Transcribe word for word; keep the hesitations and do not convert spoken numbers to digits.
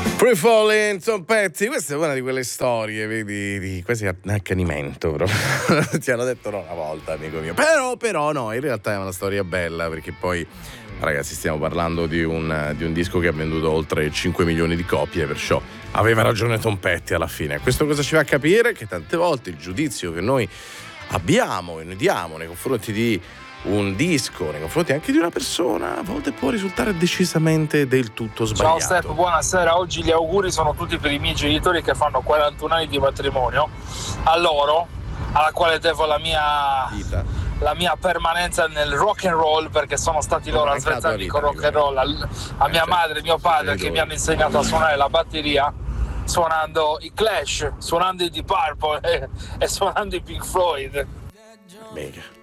Free Falling, Tom Petty, questa è una di quelle storie, vedi, di quasi accanimento proprio. Ti hanno detto no una volta, amico mio. Però, però no, in realtà è una storia bella, perché poi, ragazzi, stiamo parlando di un, di un disco che ha venduto oltre cinque milioni di copie, perciò aveva ragione Tom Petty alla fine. Questo cosa ci fa capire? Che tante volte il giudizio che noi abbiamo e noi diamo nei confronti di un disco, nei confronti anche di una persona, a volte può risultare decisamente del tutto sbagliato. Ciao Steph, buonasera. Oggi gli auguri sono tutti per i miei genitori che fanno quarantuno anni di matrimonio. A loro, alla quale devo la mia Vita. la mia permanenza nel rock and roll, perché sono stati loro a svezzarmi con rock and roll. A, a mia certo. madre e mio padre che mi hanno insegnato a suonare la batteria suonando i Clash, suonando i Deep Purple e, e suonando i Pink Floyd. Mega.